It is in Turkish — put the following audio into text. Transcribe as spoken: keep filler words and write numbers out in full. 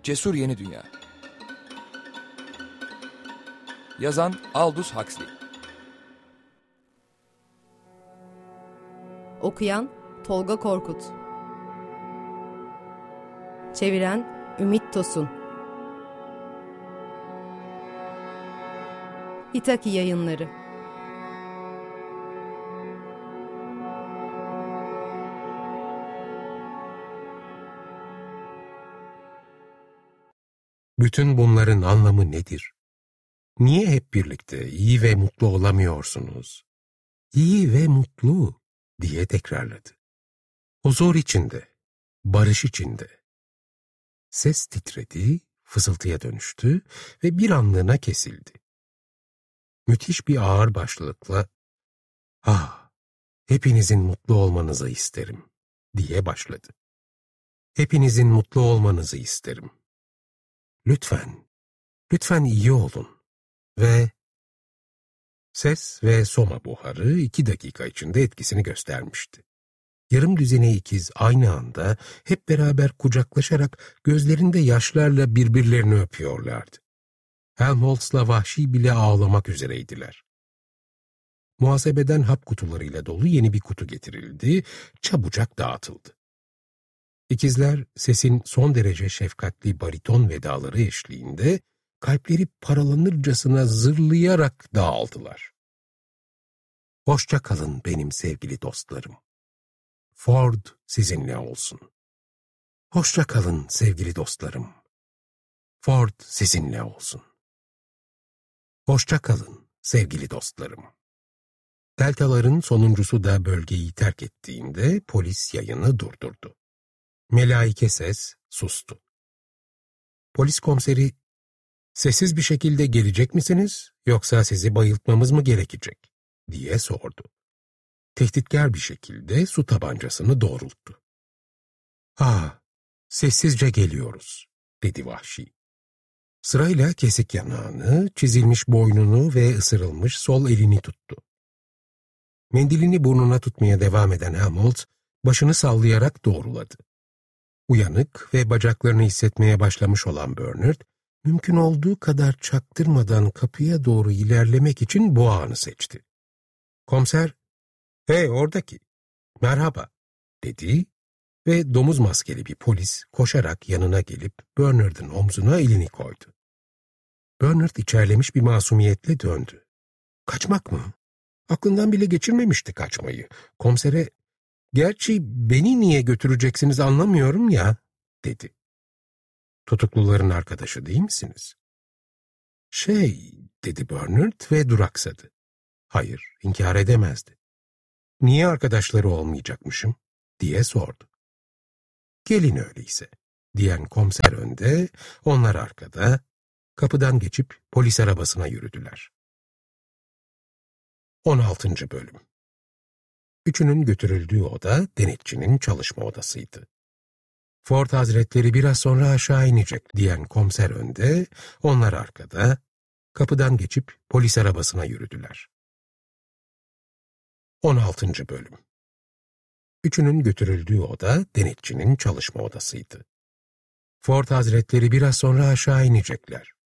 Cesur Yeni Dünya. Yazan Aldous Huxley. Okuyan Tolga Korkut. Çeviren Ümit Tosun. İtaki Yayınları. Bütün bunların anlamı nedir? Niye hep birlikte iyi ve mutlu olamıyorsunuz? İyi ve mutlu diye tekrarladı. Huzur içinde, barış içinde. Ses titredi, fısıltıya dönüştü ve bir anlığına kesildi. Müthiş bir ağırbaşlılıkla, "Ah, hepinizin mutlu olmanızı isterim," diye başladı. "Hepinizin mutlu olmanızı isterim. Lütfen, lütfen iyi olun." Ve ses ve soma buharı iki dakika içinde etkisini göstermişti. Yarım düzine ikiz aynı anda hep beraber kucaklaşarak gözlerinde yaşlarla birbirlerini öpüyorlardı. Helmholtz'la Vahşi bile ağlamak üzereydiler. Muhasebeden hap kutularıyla dolu yeni bir kutu getirildi, çabucak dağıtıldı. İkizler sesin son derece şefkatli bariton vedaları eşliğinde kalpleri paralanırcasına zırlayarak dağıldılar. "Hoşça kalın benim sevgili dostlarım. Ford sizinle olsun. Hoşça kalın sevgili dostlarım. Ford sizinle olsun. Hoşça kalın sevgili dostlarım." Deltaların sonuncusu da bölgeyi terk ettiğinde polis yayını durdurdu. Melaike ses sustu. Polis komiseri, "Sessiz bir şekilde gelecek misiniz, yoksa sizi bayıltmamız mı gerekecek?" diye sordu. Tehditkar bir şekilde su tabancasını doğrulttu. "Ha, sessizce geliyoruz," dedi Vahşi. Sırayla kesik yanağını, çizilmiş boynunu ve ısırılmış sol elini tuttu. Mendilini burnuna tutmaya devam eden Helmholtz, başını sallayarak doğruladı. Uyanık ve bacaklarını hissetmeye başlamış olan Bernard, mümkün olduğu kadar çaktırmadan kapıya doğru ilerlemek için bu anı seçti. Komiser, "Hey oradaki, merhaba," dedi ve domuz maskeli bir polis koşarak yanına gelip Bernard'ın omzuna elini koydu. Bernard içerlemiş bir masumiyetle döndü. "Kaçmak mı? Aklından bile geçirmemişti kaçmayı. Komisere, 'Gerçi beni niye götüreceksiniz anlamıyorum ya,' dedi. "Tutukluların arkadaşı değil misiniz?" "Şey," dedi Bernard ve duraksadı. Hayır, inkar edemezdi. "Niye arkadaşları olmayacakmışım?" diye sordu. "Gelin öyleyse," diyen komiser önde, onlar arkada, kapıdan geçip polis arabasına yürüdüler. on altıncı Bölüm. Üçünün götürüldüğü oda denetçinin çalışma odasıydı. "Ford Hazretleri biraz sonra aşağı inecek," diyen komiser önde, onlar arkada, kapıdan geçip polis arabasına yürüdüler. on altıncı Bölüm. Üçünün götürüldüğü oda denetçinin çalışma odasıydı. "Ford Hazretleri biraz sonra aşağı inecekler,"